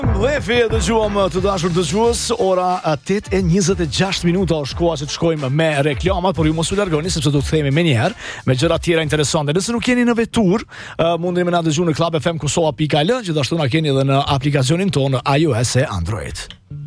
Lefi e dëgjuam të dashur dëgjues, ora 8:26 minuta është koha që të shkojmë me reklamat, por ju mos u largoni sepse do të themi më njëherë me gjëra të tjera interesante. Nëse nuk jeni në vetur, mundeni më na dëgjoni në Club FM Kosova.al, gjithashtu na keni edhe në aplikacionin tonë iOS e Android.